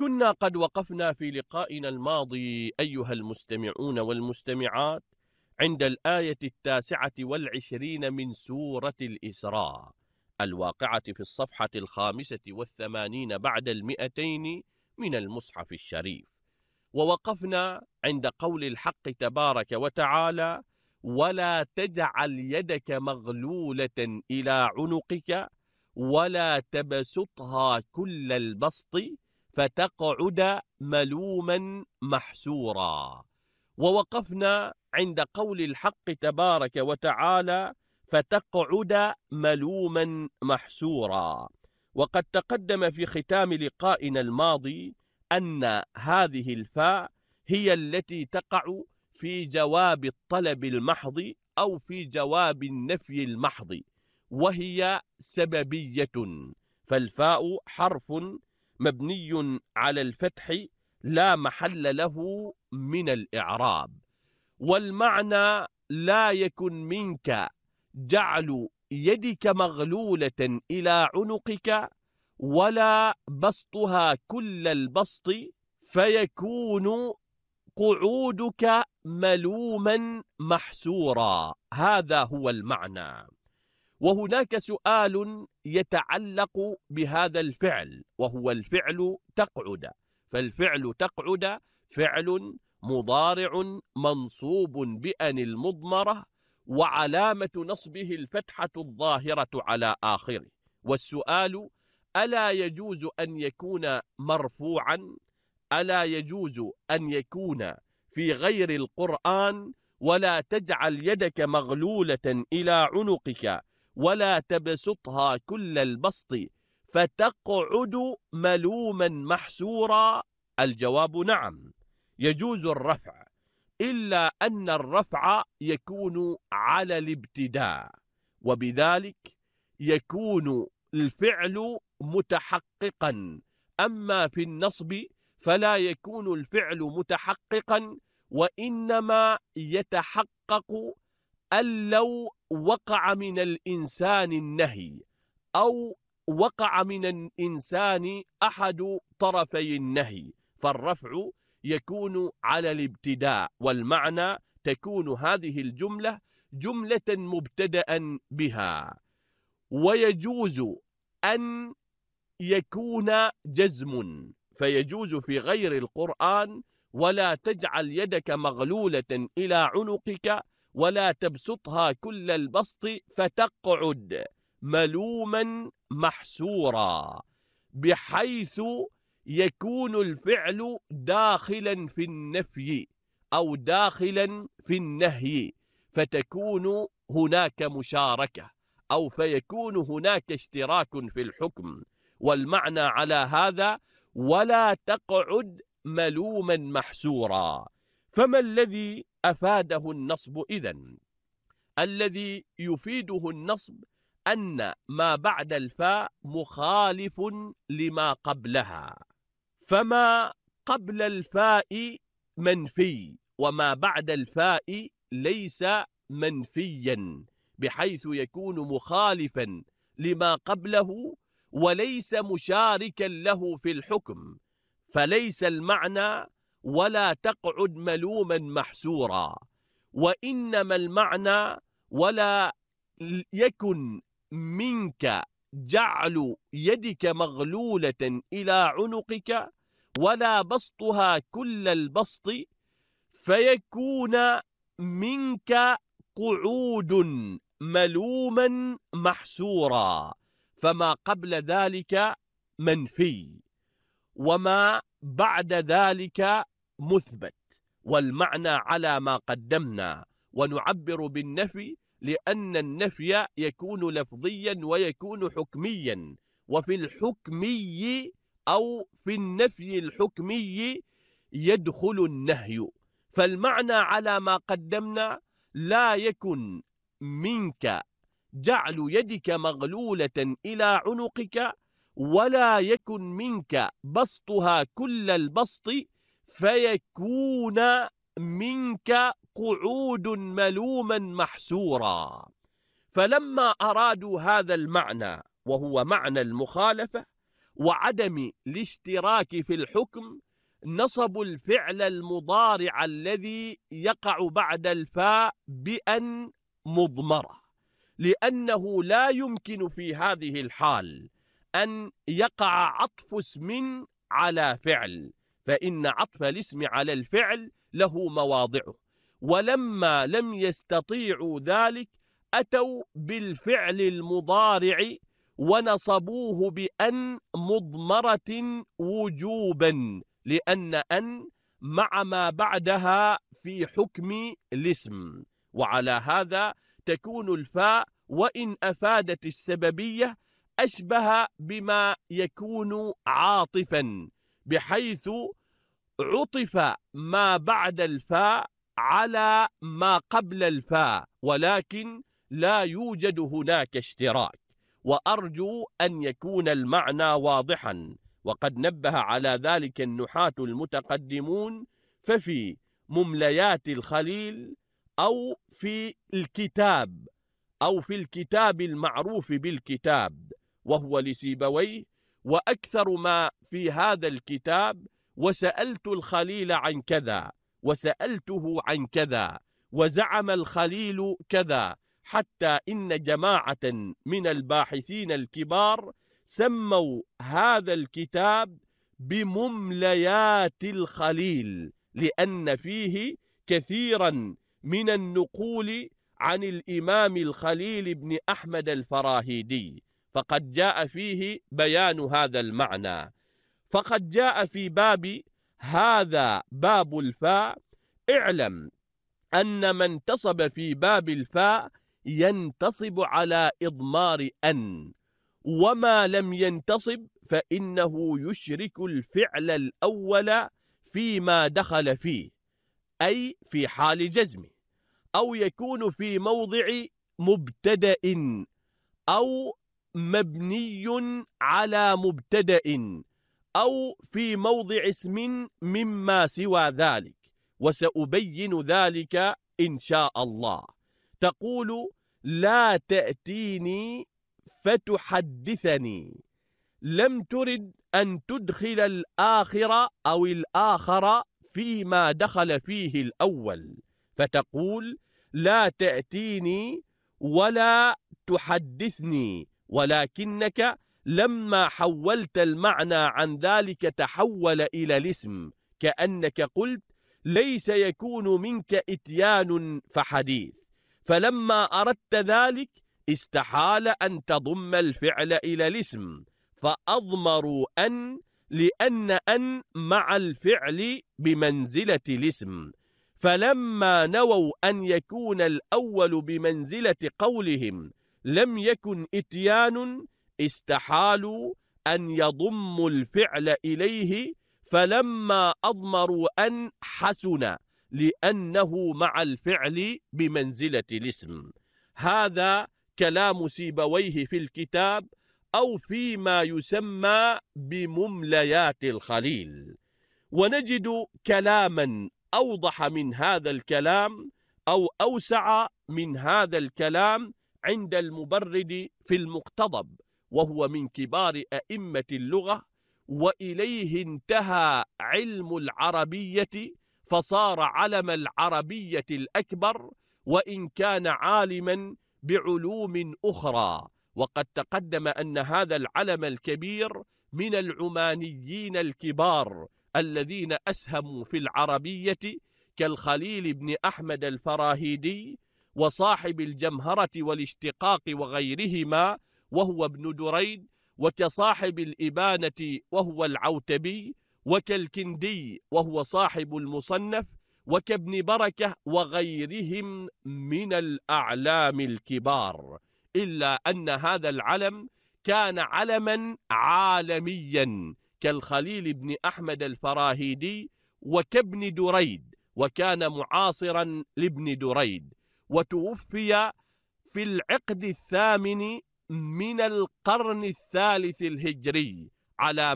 كنا قد وقفنا في لقائنا الماضي أيها المستمعون والمستمعات عند الآية 29 من سورة الإسراء الواقعة في الصفحة 85 بعد 200 من المصحف الشريف. ووقفنا عند قول الحق تبارك وتعالى: ولا تجعل يدك مغلولة إلى عنقك ولا تبسطها كل البسط فتقعد ملوما محسورا. ووقفنا عند قول الحق تبارك وتعالى: فتقعد ملوما محسورا. وقد تقدم في ختام لقائنا الماضي أن هذه الفاء هي التي تقع في جواب الطلب المحض أو في جواب النفي المحض، وهي سببية، فالفاء حرف مبني على الفتح لا محل له من الإعراب. والمعنى: لا يكن منك جعل يدك مغلولة إلى عنقك ولا بسطها كل البسط فيكون قعودك ملوما محسورا. هذا هو المعنى. وهناك سؤال يتعلق بهذا الفعل، وهو الفعل تقعد. فالفعل تقعد فعل مضارع منصوب بأن المضمرة، وعلامة نصبه الفتحة الظاهرة على آخره. والسؤال: ألا يجوز أن يكون مرفوعا؟ ألا يجوز أن يكون في غير القرآن ولا تجعل يدك مغلولة إلى عنقك ولا تبسطها كل البسط فتقعد ملوما محسورا؟ الجواب: نعم، يجوز الرفع، إلا أن الرفع يكون على الابتداء، وبذلك يكون الفعل متحققا. أما في النصب فلا يكون الفعل متحققا، وإنما يتحقق أن لو وقع من الإنسان النهي أو وقع من الإنسان أحد طرفي النهي، فالرفع يكون على الابتداء، والمعنى: تكون هذه الجملة جملة مبتدأ بها. ويجوز أن يكون جزم، فيجوز في غير القرآن: ولا تجعل يدك مغلولة إلى عنقك ولا تبسطها كل البسط فتقعد ملوما محسورا، بحيث يكون الفعل داخلا في النفي أو داخلا في النهي، فتكون هناك مشاركة أو فيكون هناك اشتراك في الحكم. والمعنى على هذا: ولا تقعد ملوما محسورا. فما الذي أفاده النصب إذن؟ الذي يفيده النصب أن ما بعد الفاء مخالف لما قبلها، فما قبل الفاء منفي وما بعد الفاء ليس منفيا، بحيث يكون مخالفا لما قبله وليس مشاركا له في الحكم. فليس المعنى ولا تقعد ملوما محسورا، وإنما المعنى: ولا يكن منك جعل يدك مغلولة إلى عنقك ولا بسطها كل البسط فيكون منك قعود ملوما محسورا. فما قبل ذلك منفي وما بعد ذلك مثبت، والمعنى على ما قدمنا. ونعبر بالنفي لأن النفي يكون لفظيا ويكون حكميا، وفي الحكمي أو في النفي الحكمي يدخل النهي. فالمعنى على ما قدمنا: لا يكن منك جعل يدك مغلولة إلى عنقك ولا يكن منك بسطها كل البسط فيكون منك قعود ملوما محسورا. فلما أرادوا هذا المعنى وهو معنى المخالفة، وعدم الاشتراك في الحكم نصبوا الفعل المضارع الذي يقع بعد الفاء بأن مضمرة، لأنه لا يمكن في هذه الحال أن يقع عطف اسم على فعل، فإن عطف الاسم على الفعل له مواضعه، ولما لم يستطيعوا ذلك أتوا بالفعل المضارع ونصبوه بأن مضمرة وجوبا، لأن أن مع ما بعدها في حكم الاسم، وعلى هذا تكون الفاء وإن أفادت السببية أشبه بما يكون عاطفا، بحيث عطف ما بعد الفاء على ما قبل الفاء، ولكن لا يوجد هناك اشتراك. وأرجو أن يكون المعنى واضحا، وقد نبه على ذلك النحاة المتقدمون، ففي ممليات الخليل أو في الكتاب المعروف بالكتاب وهو لسيبويه، وأكثر ما في هذا الكتاب: وسألت الخليل عن كذا، وسألته عن كذا، وزعم الخليل كذا، حتى إن جماعة من الباحثين الكبار سموا هذا الكتاب بممليات الخليل، لأن فيه كثيرا من النقول عن الإمام الخليل بن أحمد الفراهيدي، فقد جاء فيه بيان هذا المعنى. فقد جاء في باب هذا باب الفاء: اعلم أن من انتصب في باب الفاء ينتصب على إضمار أن، وما لم ينتصب فإنه يشرك الفعل الأول فيما دخل فيه، أي في حال جزمه، أو يكون في موضع مبتدأ أو مبني على مبتدأ، أو في موضع اسم مما سوى ذلك، وسأبين ذلك إن شاء الله. تقول: لا تأتيني فتحدثني، لم ترد أن تدخل الآخر أو الآخر فيما دخل فيه الأول، فتقول: لا تأتيني ولا تحدثني، ولكنك لما حولت المعنى عن ذلك تحول إلى الاسم، كأنك قلت: ليس يكون منك إتيان فحديث، فلما أردت ذلك استحال أن تضم الفعل إلى الاسم، فأضمروا أن، لأن أن مع الفعل بمنزلة الاسم، فلما نووا أن يكون الأول بمنزلة قولهم لم يكن إتيان، استحالوا أن يضموا الفعل إليه، فلما أضمروا أن حسن، لأنه مع الفعل بمنزلة الاسم. هذا كلام سيبويه في الكتاب أو فيما يسمى بممليات الخليل. ونجد كلاما أوضح من هذا الكلام أو أوسع من هذا الكلام عند المبرد في المقتضب، وهو من كبار أئمة اللغة، وإليه انتهى علم العربية فصار علم العربية الأكبر، وإن كان عالما بعلوم أخرى. وقد تقدم أن هذا العلم الكبير من العمانيين الكبار الذين أسهموا في العربية، كالخليل بن أحمد الفراهيدي، وصاحب الجمهرة والاشتقاق وغيرهما وهو ابن دريد، وكصاحب الإبانة وهو العوتبي، وكالكندي وهو صاحب المصنف، وكابن بركة وغيرهم من الأعلام الكبار، إلا أن هذا العلم كان علما عالميا كالخليل بن أحمد الفراهيدي وكابن دريد، وكان معاصرا لابن دريد، وتوفي في العقد 8 من القرن 3 الهجري على